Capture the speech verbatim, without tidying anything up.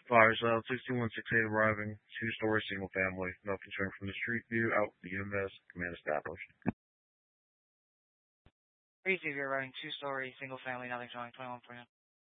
Fire South, sixty-one sixty-eight arriving, two-story single family, nothing showing from the street view, out with the U M S, command established. Three zero, running two story, single family, nothing showing, twenty-one point